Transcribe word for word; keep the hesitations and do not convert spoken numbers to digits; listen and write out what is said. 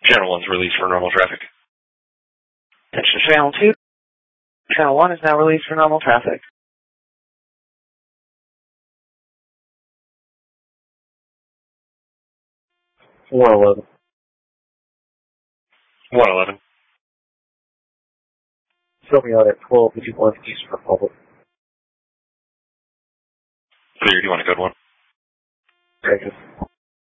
Channel one's released for normal traffic. Attention Channel two. Channel one is now released for normal traffic. one eleven. one eleven. Show me out at twelve fifty-one Eastern Republic. Clear, do you want a good one? Take it.